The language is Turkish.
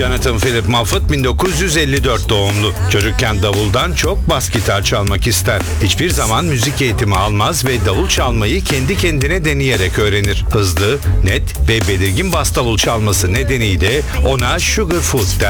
Jonathan Philip Moffat 1954 doğumlu. Çocukken davuldan çok bas gitar çalmak ister. Hiçbir zaman müzik eğitimi almaz ve davul çalmayı kendi kendine deneyerek öğrenir. Hızlı, net ve belirgin bas davul çalması nedeniyle ona Sugarfoot der.